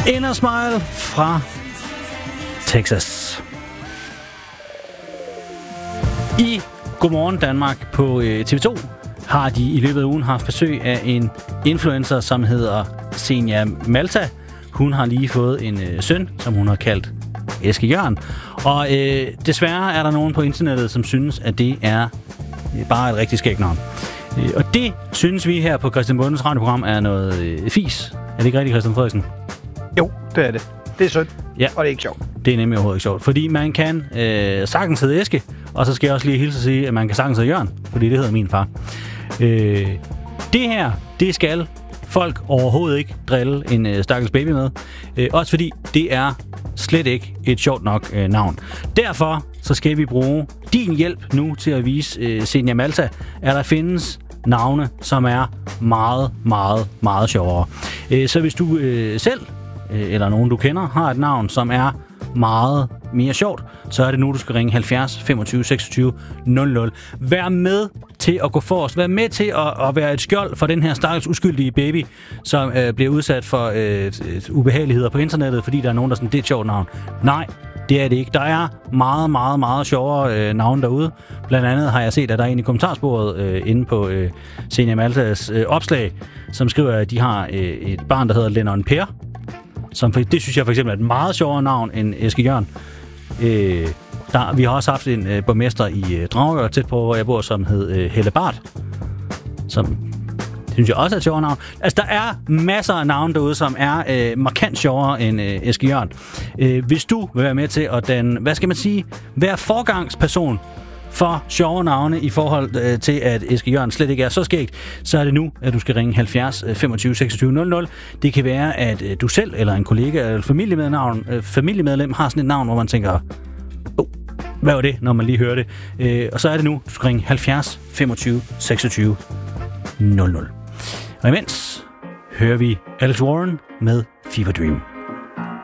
Inner Smile fra Texas. I Godmorgen Danmark på TV2 har de i løbet af ugen haft besøg af en influencer, som hedder Zenia Malta. Hun har lige fået en søn, som hun har kaldt Eske Jørn. Og desværre er der nogen på internettet, som synes, at det er bare et rigtig skægt navn. Og det synes vi her på Christian Bondes radioprogram er noget fis. Er det ikke rigtigt, Christian Frederiksen? Jo, det er det. Det er synd, ja. Og det er ikke sjovt. Det er nemlig overhovedet ikke sjovt. Fordi man kan sagtens hedde Eske, og så skal jeg også lige hilse at sige, at man kan sagtens hedde Jørn, fordi det hedder min far. Det her, det skal folk overhovedet ikke drille en stakkels baby med. Også fordi det er slet ikke et sjovt nok navn. Derfor så skal vi bruge din hjælp nu til at vise Zenia Malta, at der findes navne, som er meget, meget, meget sjovere. Så hvis du selv, eller nogen du kender, har et navn, som er meget mere sjovt, så er det nu, du skal ringe 70 25 26 00. Vær med til at gå forrest. Vær med til at være et skjold for den her stakkels uskyldige baby, som bliver udsat for ubehageligheder på internettet, fordi der er nogen, der sådan, det er et sjovt navn. Nej, det er det ikke. Der er meget, meget, meget sjovere navne derude. Blandt andet har jeg set, at der er en i kommentarsporet inde på Zenia Maltas opslag, som skriver, at de har et barn, der hedder Lennon Per. Det synes jeg for eksempel er et meget sjovere navn end Eske Jørn. Vi har også haft en borgmester i Dragør, tæt på, hvor jeg bor, som hed Helle Bart. Som synes jeg også er et sjovere navn. Altså, der er masser af navne derude, som er markant sjovere end Eske Jørn. Hvis du vil være med til at være forgangsperson for sjove navne i forhold til, at Eske Jørn slet ikke er så skægt, så er det nu, at du skal ringe 70 25 26 00. Det kan være, at du selv, eller en kollega, eller familiemedlem har sådan et navn, hvor man tænker, hvad var det, når man lige hører det? Og så er det nu, du skal ringe 70 25 26 00. Og imens hører vi Alex Warren med Fever Dream.